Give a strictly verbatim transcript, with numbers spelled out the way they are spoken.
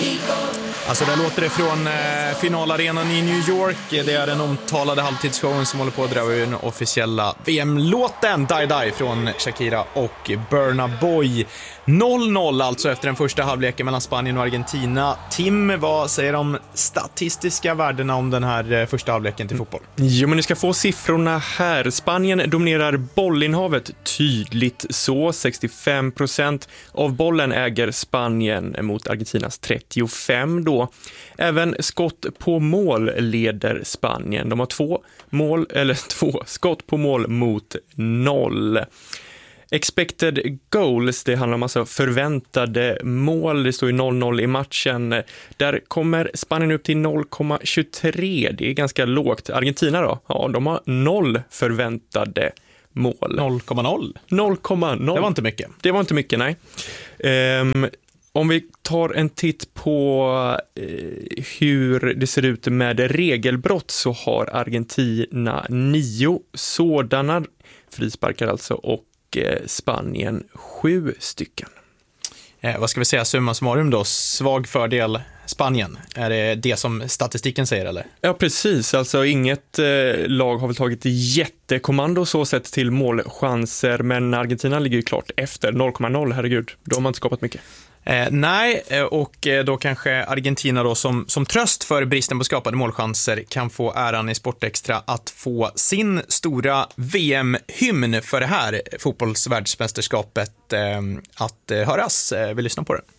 Alltså där låter det från eh, finalarenan i New York. Det är den omtalade halvtidsshowen som håller på att dra ur den officiella V M-låten Die Die från Shakira och Burna Boy. noll noll alltså efter den första halvleken mellan Spanien och Argentina. Tim, vad säger de statistiska värdena om den här eh, första halvleken till fotboll? Jo, men ni ska få siffrorna här. Spanien dominerar bollinnehavet tydligt så. sextiofem procent av bollen äger Spanien mot Argentinas trettiofem då. Även skott på mål leder Spanien. De har två mål, eller två skott på mål mot noll. Expected goals, det handlar om alltså förväntade mål. Det står ju noll noll i matchen. Där kommer Spanien upp till noll komma tjugotre. Det är ganska lågt. Argentina då? Ja, de har noll förväntade mål. noll komma noll? noll komma noll. Det var inte mycket. Det var inte mycket, nej. Um, om vi tar en titt på eh, hur det ser ut med regelbrott så har Argentina nio sådana frisparkar alltså och Spanien sju stycken. Eh, vad ska vi säga, summa summarum då? Svag fördel Spanien. Är det det som statistiken säger eller? Ja, precis. Alltså inget eh, lag har väl tagit jättekommando så sett till målchanser, men Argentina ligger ju klart efter noll komma noll, herregud. Då har man inte skapat mycket. Eh, nej, och då kanske Argentina då som, som tröst för bristen på skapade målchanser kan få äran i Sportextra att få sin stora V M-hymn för det här fotbollsvärldsmästerskapet eh, att eh, höras. Eh, vi lyssnar på det.